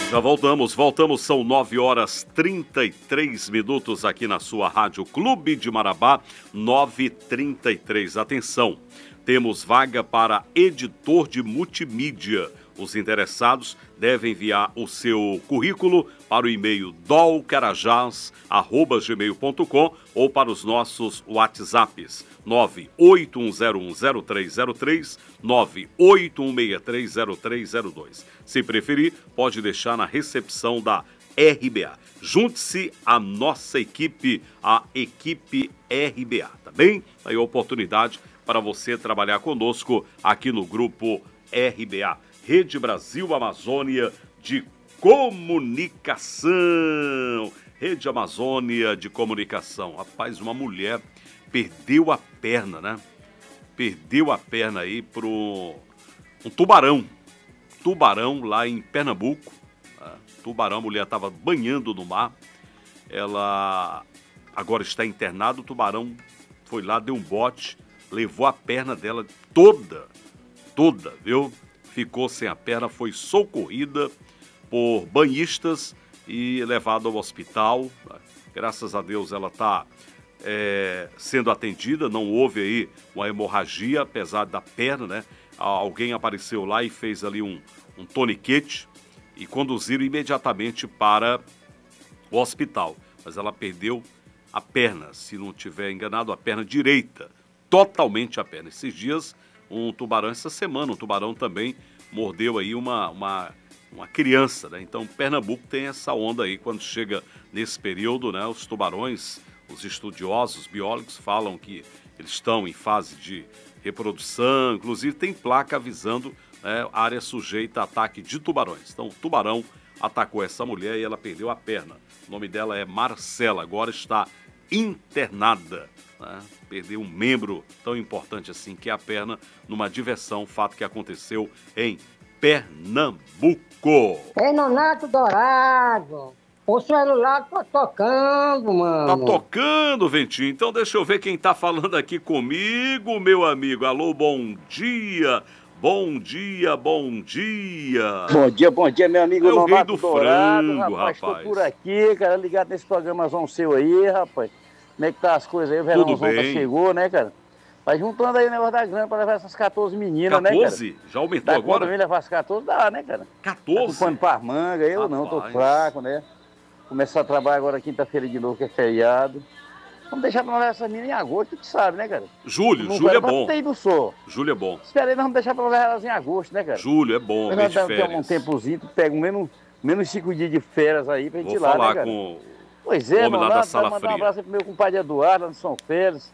Já voltamos, são 9h33 aqui na sua Rádio Clube de Marabá, 9h33. Atenção, temos vaga para editor de multimídia. Os interessados devem enviar o seu currículo para o e-mail dolcarajás@gmail.com ou para os nossos WhatsApps 981010303, 981630302. Se preferir, pode deixar na recepção da RBA. Junte-se à nossa equipe, a equipe RBA, tá bem? Aí a oportunidade para você trabalhar conosco aqui no grupo RBA. Rede Brasil Amazônia de Comunicação. Rede Amazônia de Comunicação. Rapaz, uma mulher perdeu a perna, né? Perdeu a perna aí para um tubarão. Tubarão lá em Pernambuco. Tubarão, a mulher estava banhando no mar. Ela agora está internada. O tubarão foi lá, deu um bote, levou a perna dela toda, viu? Ficou sem a perna, foi socorrida por banhistas e levada ao hospital. Graças a Deus ela está sendo atendida, não houve aí uma hemorragia, apesar da perna, né? Alguém apareceu lá e fez ali um toniquete e conduziram imediatamente para o hospital. Mas ela perdeu a perna, se não estiver enganado, a perna direita, totalmente a perna. Esses dias, essa semana, um tubarão também mordeu aí uma criança, né? Então, Pernambuco tem essa onda aí, quando chega nesse período, né? Os tubarões, os estudiosos, os biólogos falam que eles estão em fase de reprodução, inclusive tem placa avisando, né, área sujeita a ataque de tubarões. Então, o tubarão atacou essa mulher e ela perdeu a perna. O nome dela é Marcela, agora está internada, né? Perdeu um membro tão importante assim, que é a perna, numa diversão, fato que aconteceu em Pernambuco. Ei, Nonato Dourado, o celular tá tocando, mano. Tá tocando, Ventinho? Então deixa eu ver quem tá falando aqui comigo, meu amigo. Alô, bom dia. Bom dia, bom dia. Bom dia, meu amigo Nonato Dourado. Frango, rapaz. Tô por aqui, cara, ligado nesse programazão seu aí, rapaz. Como é que tá as coisas aí? O verãozão tá chegou, né, cara? Tá juntando aí o negócio da grana pra levar essas 14 meninas, 14? Né, cara? 14? Já aumentou dá agora? Também levar as 14 dá, né, cara? 14? Tá com pano pra manga, eu rapaz. Não, tô fraco, né? Começar a trabalhar agora quinta-feira de novo, que é feriado. Vamos deixar pra levar essas meninas em agosto, tu sabe, né, cara? Julho é bom. Julho é bom. Espera aí, nós vamos deixar pra levar elas em agosto, né, cara? Julho é bom, mês de férias. Um tempozinho, tu pega menos 5 dias de férias aí pra gente ir lá, né, cara? Com pois é, mano, mandar um abraço pro meu compadre Eduardo, lá no São Félix.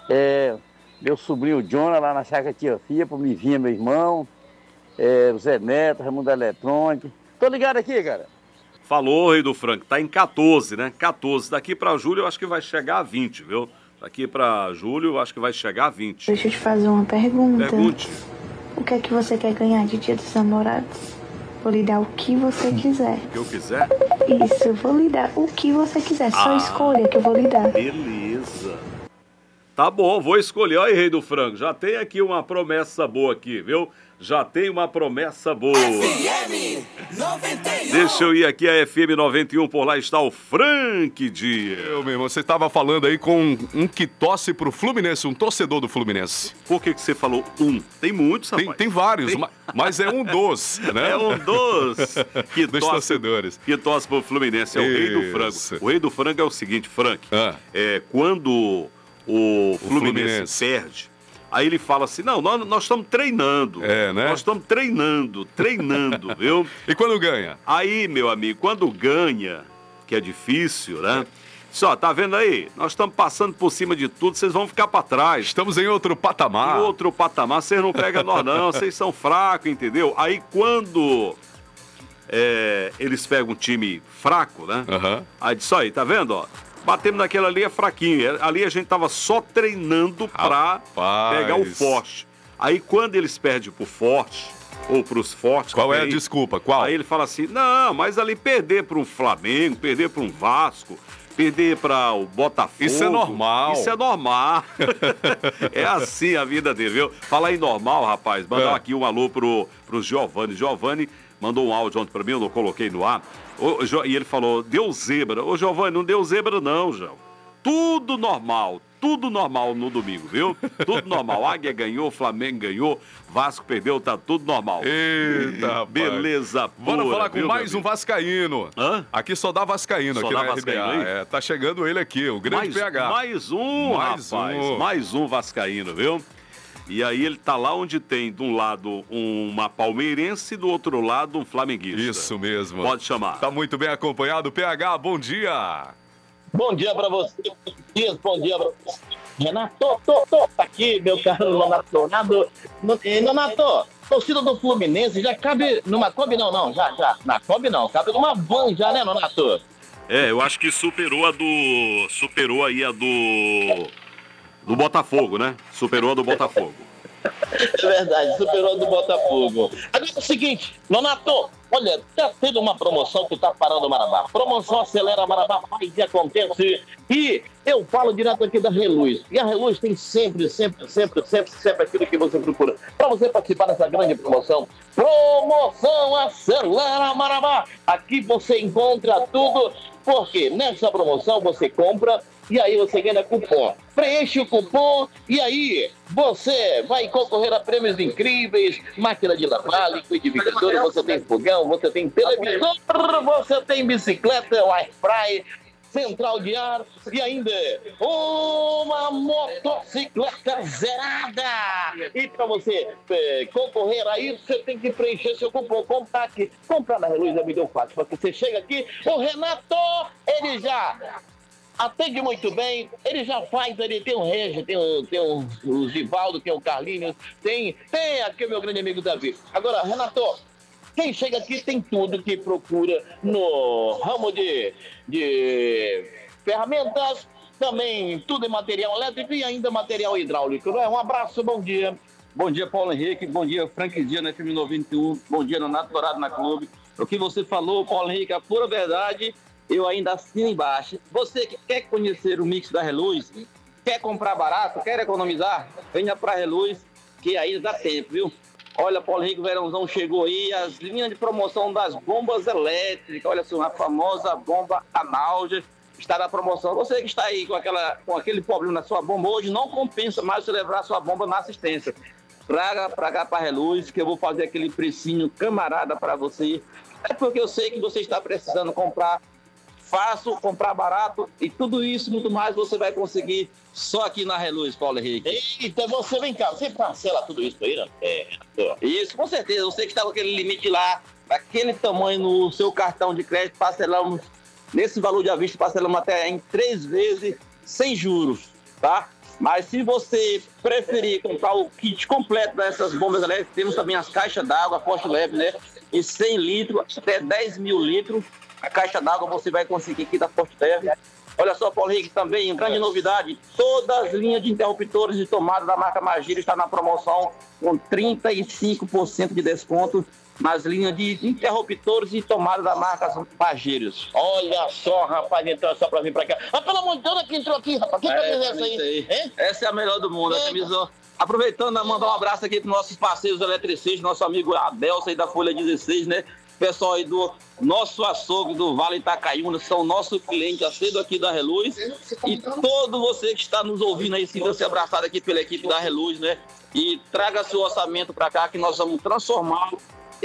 Meu sobrinho Jonah, lá na chácara Tia Fia, pro Mivinha, meu irmão. O Zé Neto, Raimundo Eletrônica. Tô ligado aqui, cara. Falou, Rei do Franco, tá em 14, né? 14. Daqui pra julho eu acho que vai chegar a 20, viu? Daqui pra julho eu acho que vai chegar a 20. Deixa eu te fazer uma pergunta. Pergunte. O que é que você quer ganhar de Dia dos Namorados? Vou lhe dar o que você quiser. O que eu quiser? Isso, eu vou lhe dar o que você quiser. Só escolha que eu vou lhe dar. Beleza. Tá bom, vou escolher. Olha aí, Rei do Frango, já tem aqui uma promessa boa aqui, viu? Já tem uma promessa boa. FM 91. Deixa eu ir aqui a FM 91, por lá está o Frank Dias. Eu mesmo, você estava falando aí com um que torce pro Fluminense, um torcedor do Fluminense. Por que você falou um? Tem muitos, rapaz. Tem vários, mas é um dos, né? É um dos dos torcedores. Que torce pro Fluminense, é o Rei do Frango. O Rei do Frango é o seguinte, Frank, quando o Fluminense perde, aí ele fala assim, não, nós estamos treinando. Né? Nós estamos treinando, viu? E quando ganha? Aí, meu amigo, quando ganha, que é difícil, né? Só, tá vendo aí? Nós estamos passando por cima de tudo, vocês vão ficar para trás. Estamos em outro patamar. Vocês não pegam nós não, vocês são fracos, entendeu? Aí quando eles pegam um time fraco, né? Aí diz, aí, tá vendo, ó? Batemos naquela ali, é fraquinho. Ali a gente tava só treinando pra pegar o forte. Aí quando eles perdem pro forte, ou pros fortes... Qual é a desculpa? Qual? Aí ele fala assim, não, mas ali perder para um Flamengo, perder para um Vasco, perder para o Botafogo... Isso é normal. Isso é normal. É assim a vida dele, viu? Falar em normal, rapaz, mandar aqui um alô pro Giovanni. Giovanni mandou um áudio ontem pra mim, eu não coloquei no ar. E ele falou, deu zebra. Ô, Giovanni, não deu zebra não, João. Tudo normal no domingo, viu? Tudo normal. Águia ganhou, Flamengo ganhou, Vasco perdeu, tá tudo normal. Eita, rapaz. Beleza pura. Bora falar com mais um vascaíno. Hã? Aqui só dá vascaíno, Só aqui dá na vascaíno RBA. aí? Tá chegando ele aqui, o grande PH. Mais um, rapaz. Mais um vascaíno, viu? E aí ele tá lá onde tem, de um lado, uma palmeirense e do outro lado, um flamenguista. Isso mesmo. Pode chamar. Tá muito bem acompanhado. PH, bom dia. Bom dia pra você, bom dia pra você. Renato, tá aqui, meu caro Nonato. Nonato, torcida do Fluminense já cabe numa Kombi? Não, já. Na Kombi não, cabe numa van já, né, Nonato? Eu acho que superou aí a do Botafogo, né? Superou a do Botafogo. É verdade, superou a do Botafogo. Agora é o seguinte, Nonato, olha, tá tendo uma promoção que tá parando o Marabá. Promoção Acelera Marabá, mais e acontece. E eu falo direto aqui da Reluz. E a Reluz tem sempre aquilo que você procura. Para você participar dessa grande promoção, Promoção Acelera Marabá. Aqui você encontra tudo, porque nessa promoção você compra e aí você ganha cupom. Preenche o cupom e aí você vai concorrer a prêmios incríveis, máquina de lavar, liquidificador, você tem fogão, você tem televisor, você tem bicicleta, airfryer, central de ar e ainda uma motocicleta zerada. E para você concorrer a isso, você tem que preencher seu cupom. Comprar na Reluz é muito fácil, porque você chega aqui, o Renato, ele já atende muito bem, ele já faz, ele tem o Regi, tem o Givaldo, tem o Carlinhos, tem aqui o meu grande amigo Davi. Agora, Renato, quem chega aqui tem tudo que procura no ramo de ferramentas, também tudo em material elétrico e ainda material hidráulico. Um abraço, bom dia. Bom dia, Paulo Henrique. Bom dia, Frank Dia na FM 91. Bom dia, Nonato Dourado na Clube. O que você falou, Paulo Henrique, é a pura verdade. Eu ainda assino embaixo. Você que quer conhecer o mix da Reluz, quer comprar barato, quer economizar, venha para a Reluz, que ainda dá tempo, viu? Olha, Paulo Henrique, o verãozão chegou aí, as linhas de promoção das bombas elétricas, olha só, a famosa bomba Analger está na promoção. Você que está aí com aquele problema na sua bomba hoje, não compensa mais você levar a sua bomba na assistência. Traga para cá para a Reluz, que eu vou fazer aquele precinho camarada para você. É porque eu sei que você está precisando comprar fácil, comprar barato e tudo isso, muito mais, você vai conseguir só aqui na Reluz, Paulo Henrique. Eita, você vem cá, você parcela tudo isso aí, né? Isso, com certeza. Você que está com aquele limite lá, daquele tamanho no seu cartão de crédito, parcelamos nesse valor de à vista, parcelamos até em 3 vezes sem juros, tá? Mas se você preferir comprar o kit completo dessas bombas elétricas, temos também as caixas d'água, Forte Leve, né? E 100 litros, até 10 mil litros. A caixa d'água você vai conseguir aqui da Forte Leve. Olha só, Paulo Henrique, também, grande novidade, todas as linhas de interruptores de tomada da marca Magiro está na promoção com 35% de desconto nas linhas de interruptores de tomada da marca Magiros. Olha só, rapaz, então é só pra vir pra cá. Ah, pelo amor de Deus, quem entrou aqui, rapaz? Que camisa é essa aí? Essa é a melhor do mundo, a camisa. Aproveitando, mandar um abraço aqui para os nossos parceiros eletricistas, nosso amigo Adelson aí da Folha 16, né? Pessoal aí do nosso açougue do Vale Itacaíuna, são nosso cliente acedo aqui da Reluz. E todo você que está nos ouvindo aí, sinta-se abraçado aqui pela equipe da Reluz, né? E traga seu orçamento para cá que nós vamos transformá-lo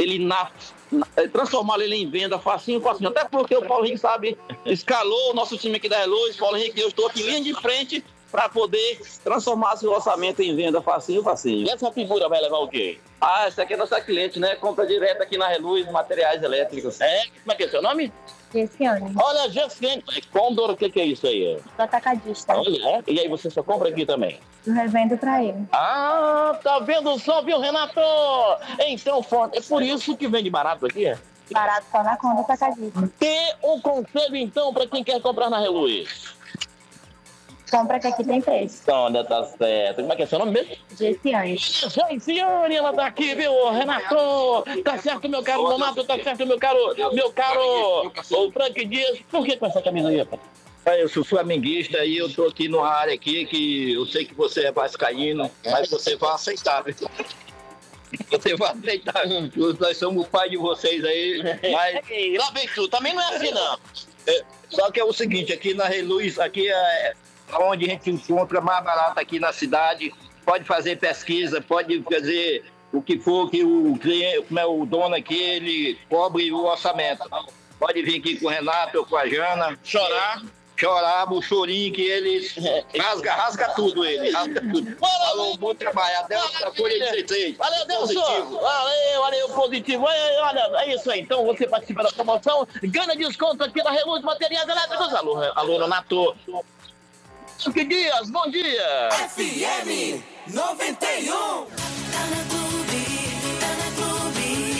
em venda facinho. Até porque o Paulo Henrique sabe, escalou o nosso time aqui da Reluz. Paulo Henrique, eu estou aqui linha de frente para poder transformar seu orçamento em venda facinho. E essa figura vai levar o quê? Essa aqui é nossa cliente, né? Compra direto aqui na Reluz, materiais elétricos. Como é que é seu nome? Gessiane. Olha, Gessiane. Condor, o que é isso aí? Do atacadista. Olha, e aí você só compra aqui também? Eu revendo pra ele. Ah, tá vendo só, viu, Renato? Então, é por isso que vende barato aqui, é? Barato só na conta do atacadista. Tem um conselho, então, para quem quer comprar na Reluz? Compra que aqui tem preço. Olha, tá certo. Como é que é seu nome mesmo? Gessiane. Gessiane, ela tá aqui, viu, Renato? Tá certo, meu caro Nonato, tá certo, meu caro, o Frank Dias. Por que com essa camisa aí, rapaz? Eu sou flamenguista e eu tô aqui numa área aqui que eu sei que você é vascaíno, mas você vai aceitar, viu? Você vai aceitar, nós somos o pai de vocês aí, mas... Ei, lá vem tu, também não é assim não. Só que é o seguinte, aqui na Reluz, aqui é onde a gente encontra mais barato aqui na cidade, pode fazer pesquisa, pode fazer o que for que o cliente, como é o dono aqui, ele cobre o orçamento. Pode vir aqui com o Renato ou com a Jana, chorar o chorinho que eles rasga tudo ele, rasga tudo. Falou, bom trabalho, até a folha de vocês. Valeu, Delson. Valeu, positivo. Olha, é isso aí. Então você participa da promoção, ganha desconto aqui na Reluz Materiais Elétricos. Alô, Renato. Que Dias, bom dia. FM 91. Tá na Clube, tá na Clube.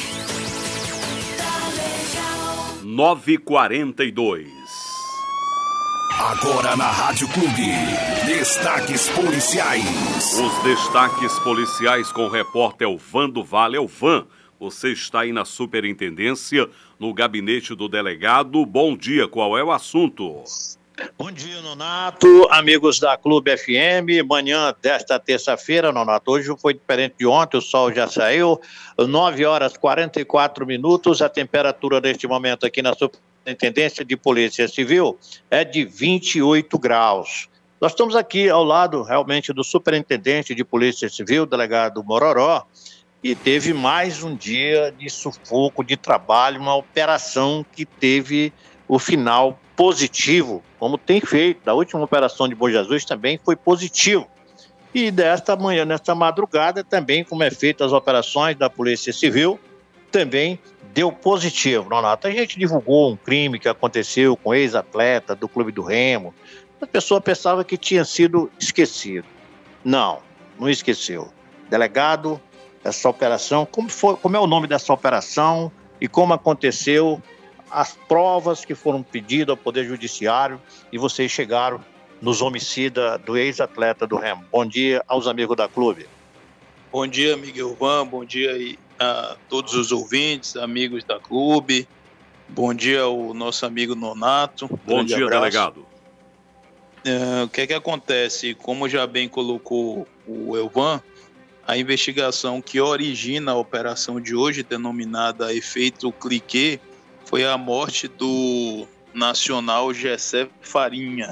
Tá legal. 9h42. Agora na Rádio Clube, destaques policiais. Os destaques policiais com o repórter Elvan do Vale. Elvan, você está aí na superintendência, no gabinete do delegado. Bom dia, qual é o assunto? Bom dia, Nonato, amigos da Clube FM, manhã desta terça-feira, Nonato, hoje foi diferente de ontem, o sol já saiu, 9h44, a temperatura neste momento aqui na Superintendência de Polícia Civil é de 28 graus. Nós estamos aqui ao lado, realmente, do Superintendente de Polícia Civil, delegado Mororó, e teve mais um dia de sufoco, de trabalho, uma operação que teve o final positivo, como tem feito. Da última operação de Bom Jesus também foi positivo. E desta manhã, nesta madrugada, também, como é feito as operações da Polícia Civil, também deu positivo. Nonato, a gente divulgou um crime que aconteceu com ex-atleta do Clube do Remo. A pessoa pensava que tinha sido esquecido. Não esqueceu. Delegado, essa operação, como é o nome dessa operação e como aconteceu, as provas que foram pedidas ao Poder Judiciário e vocês chegaram nos homicidas do ex-atleta do Remo. Bom dia aos amigos da Clube. Bom dia, Miguel Van, bom dia aí a todos os ouvintes, amigos da Clube. Bom dia ao nosso amigo Nonato. Bom dia, abraço. Delegado. O que é que acontece? Como já bem colocou o Elvan, a investigação que origina a operação de hoje, denominada Efeito Cliquet, foi a morte do nacional Gessé Farinha.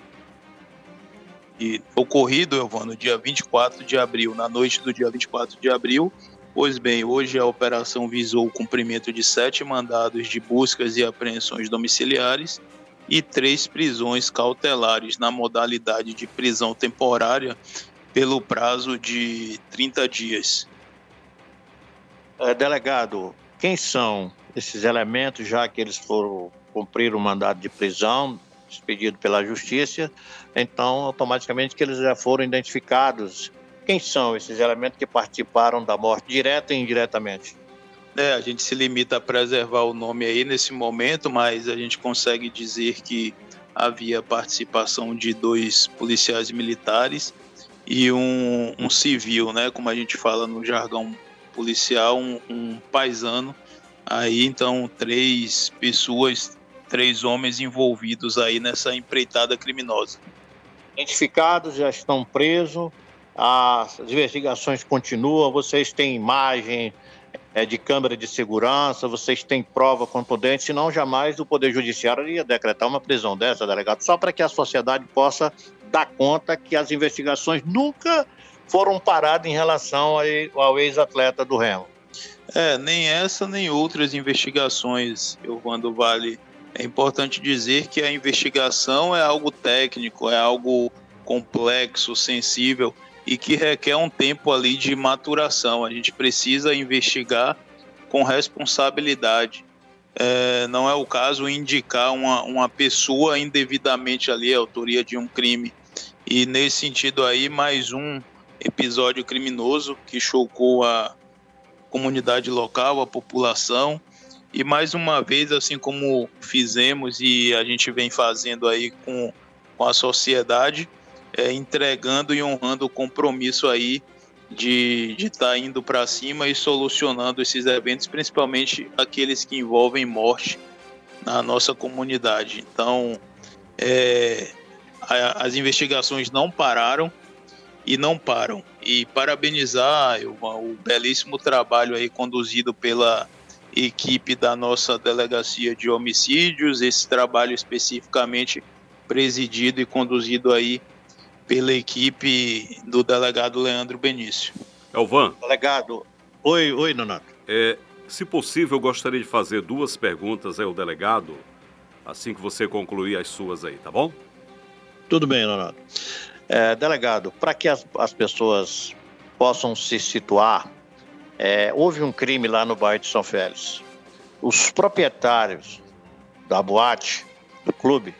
E ocorrido, Elvan, no dia 24 de abril, na noite do dia 24 de abril. Pois bem, hoje a operação visou o cumprimento de 7 mandados de buscas e apreensões domiciliares e 3 prisões cautelares na modalidade de prisão temporária pelo prazo de 30 dias. Delegado, quem são esses elementos, já que eles foram cumprir o mandado de prisão expedido pela Justiça, então automaticamente que eles já foram identificados? Quem são esses elementos que participaram da morte, direta e indiretamente? A gente se limita a preservar o nome aí nesse momento, mas a gente consegue dizer que havia participação de 2 policiais militares e um civil, né, como a gente fala no jargão policial, um paisano. Aí, então, 3 pessoas, 3 homens envolvidos aí nessa empreitada criminosa. Identificados, já estão presos, as investigações continuam, vocês têm imagem de câmera de segurança, vocês têm prova contundente, senão jamais o Poder Judiciário ia decretar uma prisão dessa, delegado, só para que a sociedade possa dar conta que as investigações nunca foram paradas em relação ao ex-atleta do Remo. Nem essa, nem outras investigações, Elvan do Vale. É importante dizer que a investigação é algo técnico, é algo complexo, sensível e que requer um tempo ali de maturação. A gente precisa investigar com responsabilidade. Não é o caso indicar uma pessoa indevidamente ali, a autoria de um crime. E nesse sentido aí, mais um episódio criminoso que chocou a comunidade local, a população, e mais uma vez, assim como fizemos e a gente vem fazendo aí com a sociedade, entregando e honrando o compromisso aí de estar indo para cima e solucionando esses eventos, principalmente aqueles que envolvem morte na nossa comunidade. Então, as investigações não pararam e não param. E parabenizar o belíssimo trabalho aí conduzido pela equipe da nossa delegacia de homicídios, esse trabalho especificamente presidido e conduzido aí pela equipe do delegado Leandro Benício. Elvan. Delegado. Oi, Nonato. Se possível, eu gostaria de fazer 2 perguntas ao delegado, assim que você concluir as suas aí, tá bom? Tudo bem, Nonato. Delegado, para que as pessoas possam se situar, houve um crime lá no bairro de São Félix. Os proprietários da boate, do clube,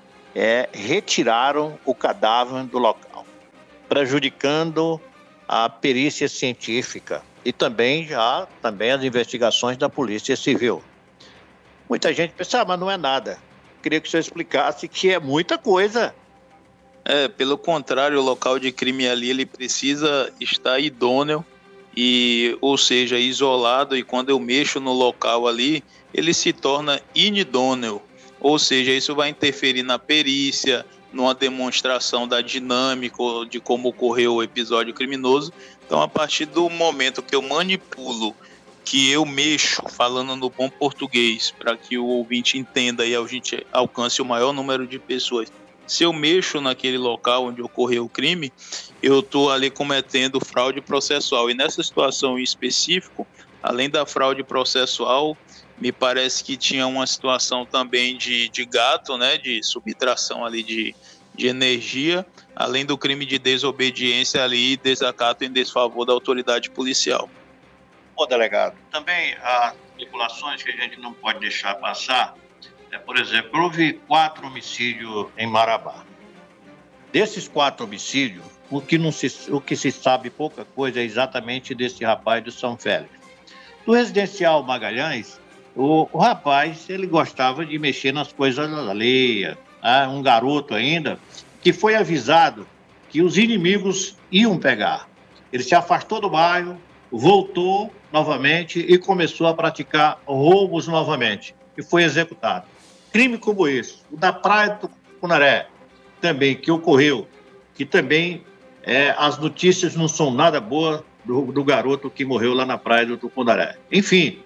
retiraram o cadáver do local, prejudicando a perícia científica e também as investigações da Polícia Civil. Muita gente pensa, mas não é nada. Queria que o senhor explicasse que é muita coisa. Pelo contrário, o local de crime ali, ele precisa estar idôneo, ou seja, isolado, e quando eu mexo no local ali, ele se torna inidôneo. Ou seja, isso vai interferir na perícia, numa demonstração da dinâmica de como ocorreu o episódio criminoso. Então, a partir do momento que eu manipulo, que eu mexo, falando no bom português, para que o ouvinte entenda e a gente alcance o maior número de pessoas, se eu mexo naquele local onde ocorreu o crime, eu estou ali cometendo fraude processual. E nessa situação em específico, além da fraude processual, me parece que tinha uma situação também de gato, né, de subtração ali de energia, além do crime de desobediência ali, desacato em desfavor da autoridade policial. Delegado, também as especulações que a gente não pode deixar passar, por exemplo, houve 4 homicídios em Marabá. Desses 4 homicídios, o que se sabe pouca coisa é exatamente desse rapaz do São Félix. No residencial Magalhães, o rapaz, ele gostava de mexer nas coisas alheias. Um garoto ainda, que foi avisado que os inimigos iam pegar. Ele se afastou do bairro, voltou novamente e começou a praticar roubos novamente. E foi executado. Crime como esse, o da Praia do Tucunaré, também, que ocorreu, que também as notícias não são nada boas do garoto que morreu lá na Praia do Tucunaré. Enfim,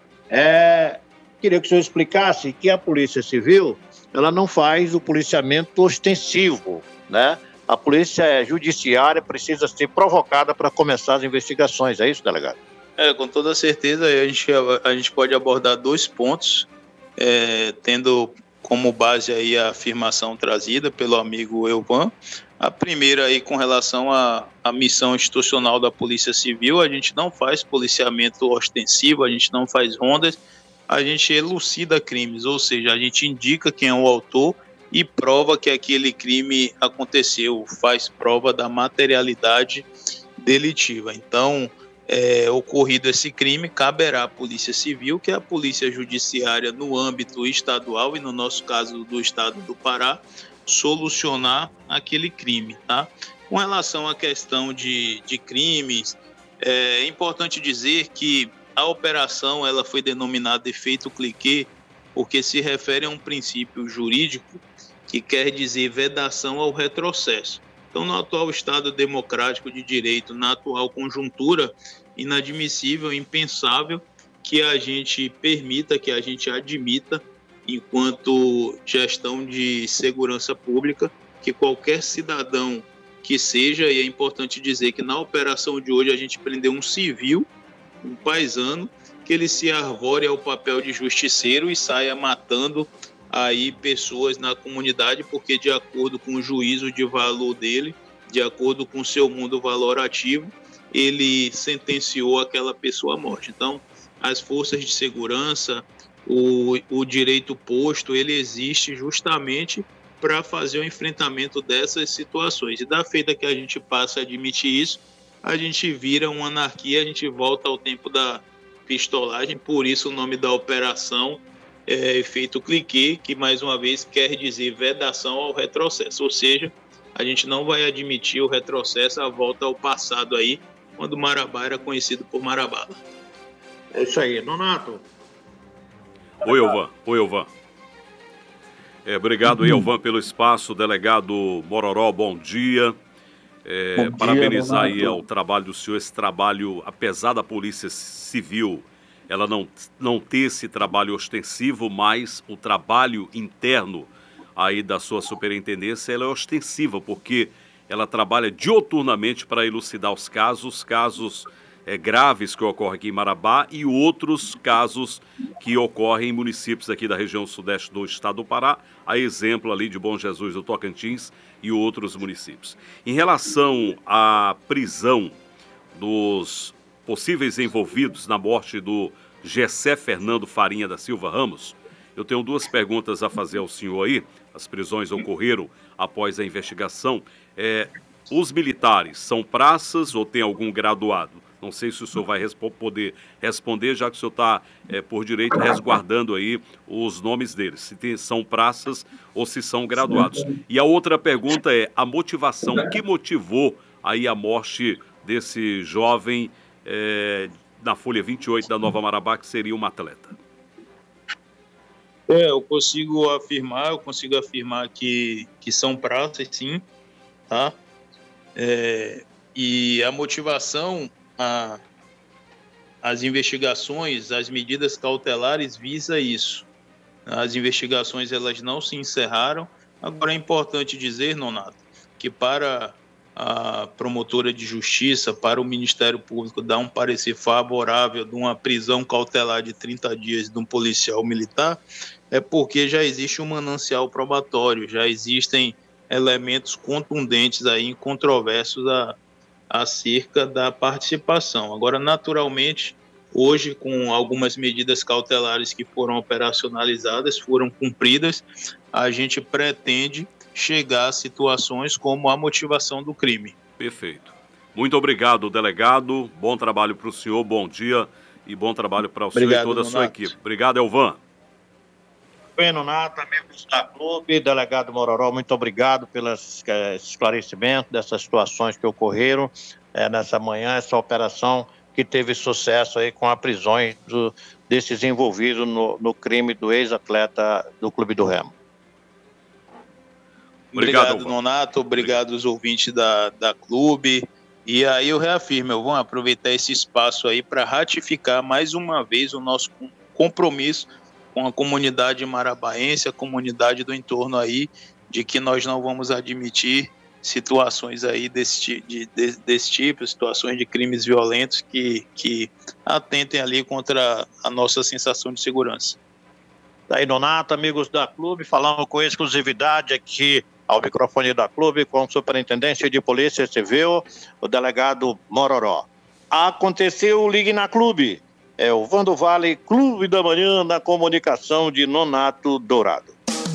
queria que o senhor explicasse que a Polícia Civil, ela não faz o policiamento ostensivo, né? A polícia judiciária precisa ser provocada para começar as investigações, é isso, delegado? Com toda certeza, a gente pode abordar 2 pontos, tendo como base aí a afirmação trazida pelo amigo Elvan. A primeira aí com relação à missão institucional da Polícia Civil, a gente não faz policiamento ostensivo, a gente não faz rondas, a gente elucida crimes, ou seja, a gente indica quem é o autor e prova que aquele crime aconteceu, faz prova da materialidade delitiva. Então, ocorrido esse crime, caberá à Polícia Civil, que é a Polícia Judiciária no âmbito estadual e no nosso caso do estado do Pará, solucionar aquele crime, tá? Com relação à questão de crimes, é importante dizer que a operação ela foi denominada efeito cliquet porque se refere a um princípio jurídico que quer dizer vedação ao retrocesso. Então, no atual Estado democrático de direito, na atual conjuntura, inadmissível, impensável que a gente permita, que a gente admita, enquanto gestão de segurança pública, que qualquer cidadão que seja, e é importante dizer que na operação de hoje a gente prendeu um civil, um paisano, que ele se arvore ao papel de justiceiro e saia matando aí pessoas na comunidade, porque de acordo com o juízo de valor dele, de acordo com o seu mundo valorativo, ele sentenciou aquela pessoa à morte. Então, as forças de segurança, o direito posto, ele existe justamente para fazer o enfrentamento dessas situações. E da feita que a gente passa a admitir isso, a gente vira uma anarquia, a gente volta ao tempo da pistolagem, por isso o nome da operação é efeito cliquet, que mais uma vez quer dizer vedação ao retrocesso, ou seja, a gente não vai admitir o retrocesso, a volta ao passado aí, quando Marabá era conhecido por Marabala. É isso aí, Nonato. Oi, Elvan. Obrigado, Elvan, pelo espaço. Delegado Mororó, bom dia. Parabenizar aí ao trabalho do senhor, esse trabalho, apesar da Polícia Civil, ela não ter esse trabalho ostensivo, mas o trabalho interno aí da sua superintendência, ela é ostensiva, porque ela trabalha dioturnamente para elucidar os casos graves que ocorrem aqui em Marabá e outros casos que ocorrem em municípios aqui da região sudeste do estado do Pará, a exemplo ali de Bom Jesus do Tocantins e outros municípios. Em relação à prisão dos possíveis envolvidos na morte do Gessé Fernando Farinha da Silva Ramos, eu tenho duas perguntas a fazer ao senhor aí. As prisões ocorreram após a investigação. Os militares são praças ou tem algum graduado? Não sei se o senhor vai poder responder, já que o senhor está, por direito, resguardando aí os nomes deles, se são praças ou se são graduados. E a outra pergunta é a motivação. O que motivou aí a morte desse jovem na folha 28 da Nova Marabá, que seria um atleta? Eu consigo afirmar que são praças, sim, tá? E a motivação, as investigações, as medidas cautelares visa isso. As investigações, elas não se encerraram. Agora é importante dizer, Nonato, que para a promotora de justiça, para o Ministério Público dar um parecer favorável de uma prisão cautelar de 30 dias de um policial militar, é porque já existe um manancial probatório, já existem elementos contundentes aí, incontroversos acerca da participação. Agora, naturalmente, hoje, com algumas medidas cautelares que foram operacionalizadas, foram cumpridas, a gente pretende chegar a situações como a motivação do crime. Perfeito. Muito obrigado, delegado. Bom trabalho para o senhor, bom dia e bom trabalho para o senhor e toda a sua equipe. Obrigado, Elvan. Bem, Nonato, amigos da Clube, delegado Mororó, muito obrigado pelos esclarecimentos dessas situações que ocorreram nessa manhã, essa operação que teve sucesso aí com a prisão desses envolvidos no crime do ex-atleta do Clube do Remo. Obrigado, Nonato. Obrigado aos ouvintes da Clube. E aí eu reafirmo, eu vou aproveitar esse espaço aí para ratificar mais uma vez o nosso compromisso com a comunidade marabaense, a comunidade do entorno aí, de que nós não vamos admitir situações aí desse tipo, situações de crimes violentos que atentem ali contra a nossa sensação de segurança. Daí, Nonato, amigos da Clube, falando com exclusividade aqui ao microfone da Clube com o Superintendente de Polícia Civil, o delegado Mororó. Aconteceu, ligue na Clube. É o Vando Vale, Clube da Manhã, na comunicação de Nonato Dourado.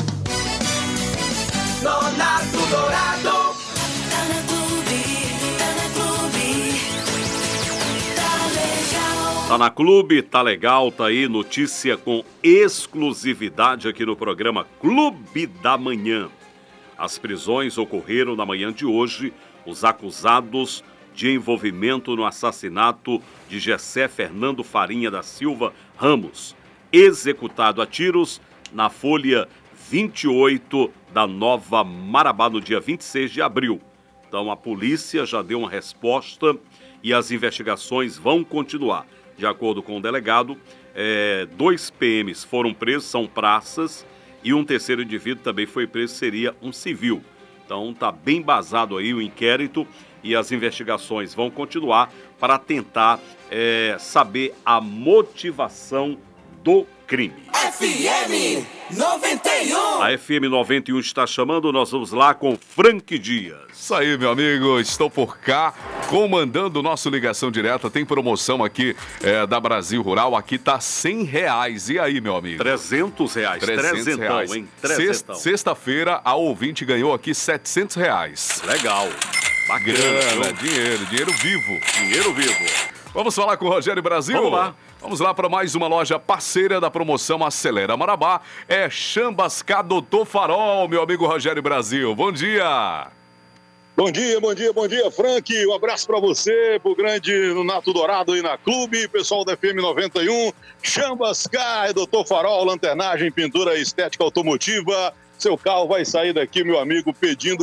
Nonato Dourado. Tá na Clube, tá na Clube. Tá legal. Tá na Clube, tá legal, tá aí notícia com exclusividade aqui no programa Clube da Manhã. As prisões ocorreram na manhã de hoje. Os acusados de envolvimento no assassinato de Gessé Fernando Farinha da Silva Ramos, executado a tiros na folha 28 da Nova Marabá no dia 26 de abril. Então a polícia já deu uma resposta e as investigações vão continuar. De acordo com o delegado, 2 PMs foram presos, são praças, e um terceiro indivíduo também foi preso, seria um civil. Então está bem embasado aí o inquérito e as investigações vão continuar para tentar saber a motivação do crime. FM 91. A FM 91 está chamando, nós vamos lá com Frank Dias. Isso aí, meu amigo, estou por cá, comandando o nosso Ligação Direta. Tem promoção aqui da Brasil Rural, aqui tá R$100. E aí, meu amigo? R$300. Trezentão, hein? Sexta-feira, a ouvinte ganhou aqui R$700. Legal. Bacana. Grana, dinheiro vivo. Dinheiro vivo. Vamos falar com o Rogério Brasil? Vamos lá. Vamos lá para mais uma loja parceira da promoção Acelera Marabá. É Chambascá Doutor Farol, meu amigo Rogério Brasil. Bom dia. Bom dia, Frank. Um abraço para você, pro grande Nonato Dourado aí na Clube, pessoal da FM 91. Chambascá, Doutor Farol, lanternagem, pintura estética automotiva. Seu carro vai sair daqui, meu amigo, pedindo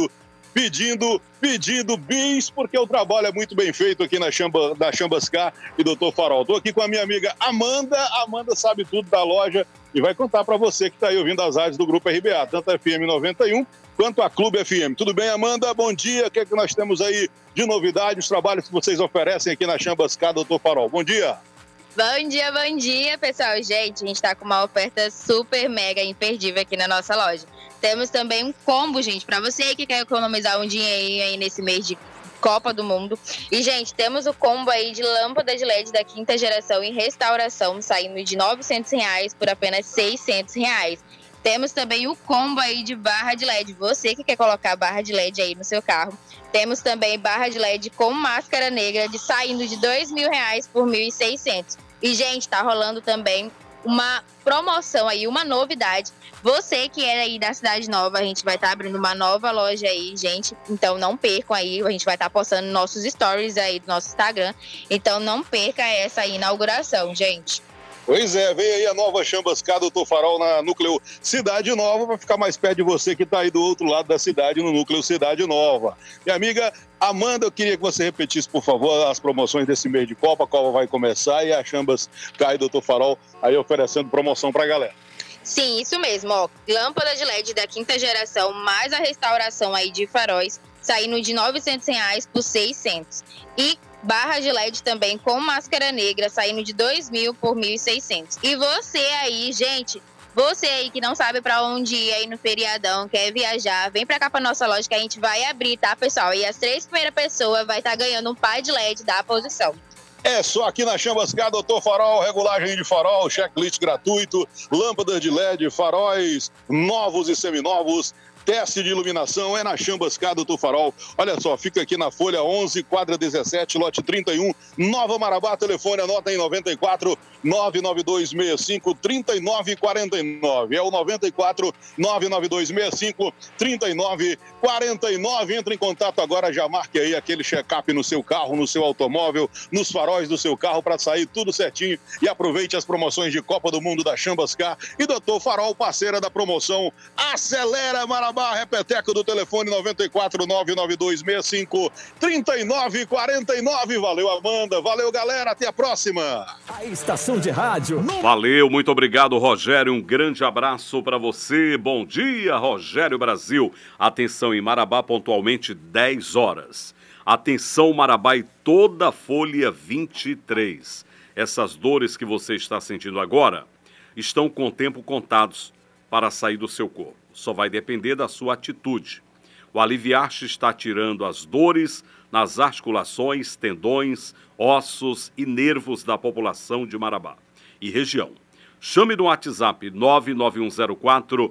pedindo bis, porque o trabalho é muito bem feito aqui da Chambas Car e Dr. Farol. Estou aqui com a minha amiga Amanda. A Amanda sabe tudo da loja e vai contar para você que está aí ouvindo as rádios do Grupo RBA, tanto a FM 91 quanto a Clube FM. Tudo bem, Amanda? Bom dia. O que é que nós temos aí de novidade, os trabalhos que vocês oferecem aqui na Chambas Car, Dr. Farol? Bom dia. Bom dia, pessoal. Gente, a gente tá com uma oferta super mega imperdível aqui na nossa loja. Temos também um combo, gente, para você que quer economizar um dinheirinho aí nesse mês de Copa do Mundo. E, gente, temos o combo aí de lâmpada de LED da 5ª geração em restauração, saindo de R$900 por apenas R$600. Temos também o combo aí de barra de LED. Você que quer colocar barra de LED aí no seu carro. Temos também barra de LED com máscara negra, saindo de R$2.000 por R$1.600. E, gente, tá rolando também uma promoção aí, uma novidade. Você que é aí da Cidade Nova, a gente vai estar abrindo uma nova loja aí, gente. Então não percam aí, a gente vai estar postando nossos stories aí do nosso Instagram. Então não perca essa inauguração, gente. Pois é, vem aí a nova Chambas Car, Dr. Farol, na Núcleo Cidade Nova, para ficar mais perto de você que está aí do outro lado da cidade, no Núcleo Cidade Nova. Minha amiga Amanda, eu queria que você repetisse, por favor, as promoções desse mês de Copa, qual vai começar, e a Chambas Car e Dr. Farol aí oferecendo promoção para a galera. Sim, isso mesmo, ó. Lâmpada de LED da 5ª geração, mais a restauração aí de faróis, saindo de R$900 por R$600. E barra de LED também com máscara negra, saindo de R$2.000 por R$1.600. E você aí, gente, você aí que não sabe pra onde ir aí no feriadão, quer viajar, vem pra cá pra nossa loja que a gente vai abrir, tá, pessoal? E as 3 primeiras pessoas vai estar ganhando um par de LED da posição. É só aqui na Chambas Car, Dr. Farol, regulagem de farol, checklist gratuito, lâmpadas de LED, faróis novos e seminovos, teste de iluminação, é na Chambas Car, Dr. Farol. Olha só, fica aqui na Folha 11, quadra 17, lote 31, Nova Marabá, telefone, anota em 94 99265 3949. É o 94 99265 3949. Entre em contato agora, já marque aí aquele check-up no seu carro, no seu automóvel, nos faróis do seu carro para sair tudo certinho e aproveite as promoções de Copa do Mundo da Chambas Car e Dr. Farol, parceira da promoção Acelera Marabá. Repeteco do telefone 94 99265 3949. Valeu, Amanda. Valeu, galera. Até a próxima. A estação de rádio. Valeu, muito obrigado, Rogério. Um grande abraço para você. Bom dia, Rogério Brasil. Atenção, em Marabá, pontualmente 10 horas. Atenção, Marabá e toda a Folha 23. Essas dores que você está sentindo agora estão com o tempo contados para sair do seu corpo. Só vai depender da sua atitude. O Aliviarte está tirando as dores nas articulações, tendões, ossos e nervos da população de Marabá e região. Chame no WhatsApp 99104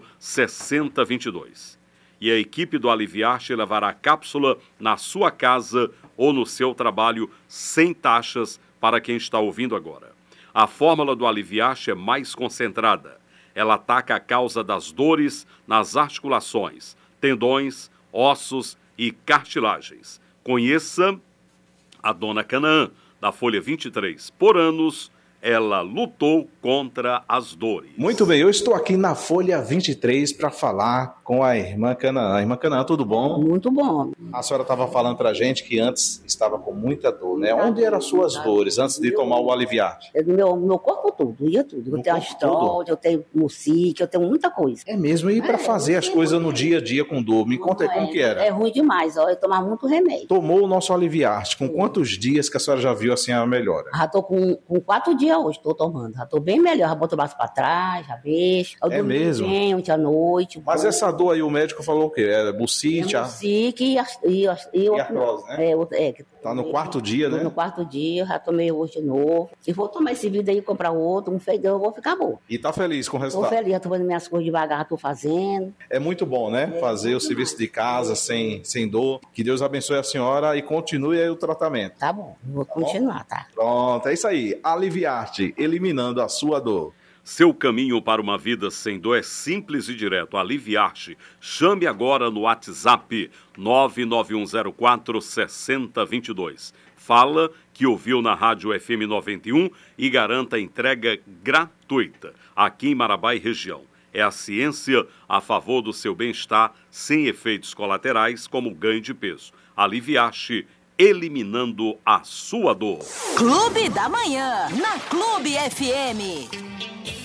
6022. E a equipe do Aliviarte levará a cápsula na sua casa ou no seu trabalho sem taxas para quem está ouvindo agora. A fórmula do Aliviarte é mais concentrada. Ela ataca a causa das dores nas articulações, tendões, ossos e cartilagens. Conheça a dona Canaã, da Folha 23. Por anos, ela lutou contra as dores. Muito bem, eu estou aqui na Folha 23 para falar com a irmã Canaã. Irmã Canaã, tudo bom? Muito bom. A senhora estava falando para a gente que antes estava com muita dor, né? Onde eram as suas dores antes de tomar o Aliviarte? Meu corpo todo, ia tudo. Eu tenho astrose, eu tenho mucique, eu tenho muita coisa. É mesmo, e para fazer as coisas no dia a dia com dor? Me conta aí como que era. É ruim demais, ó, eu tomava muito remédio. Tomou o nosso Aliviarte, com quantos dias que a senhora já viu assim a melhora? Já tô com 4 dias hoje, tô tomando. Já tô bem melhor, já boto o braço para trás, já vejo. É mesmo? Bem, ontem à noite. Mas essa dor aí, o médico falou o quê? É bucite? Mucique e artrose, né? Tá no 4º dia, né? No 4º dia, já tomei hoje de novo. E vou tomar esse vídeo aí, comprar outro, um feijão, eu vou ficar boa. E tá feliz com o resultado? Tô feliz, já tô fazendo minhas coisas devagar, já tô fazendo. É muito bom, né? Fazer o serviço de casa sem dor. Que Deus abençoe a senhora e continue aí o tratamento. Tá bom, vou continuar, tá? Pronto, é isso aí. Aliviarte, eliminando a sua dor. Seu caminho para uma vida sem dor é simples e direto. Aliviarte. Chame agora no WhatsApp 99104 6022. Fala que ouviu na Rádio FM 91 e garanta a entrega gratuita aqui em Marabá e região. é a ciência a favor do seu bem-estar, sem efeitos colaterais como ganho de peso. Aliviache, eliminando a sua dor. Clube da Manhã, na Clube FM.